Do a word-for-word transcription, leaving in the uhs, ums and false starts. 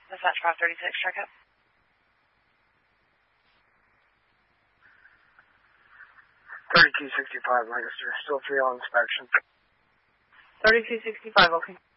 Dispatch five thirty-six, check up. thirty-two sixty-five, Lancaster. Still three on inspection. thirty-two sixty-five, okay.